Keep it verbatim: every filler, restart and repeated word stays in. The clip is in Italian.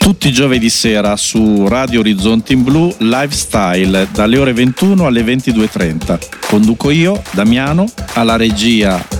Tutti i giovedì sera su Radio Orizzonti in Blu, Lifestyle, dalle ore ventuno alle ventidue e trenta. Conduco io, Damiano, alla regia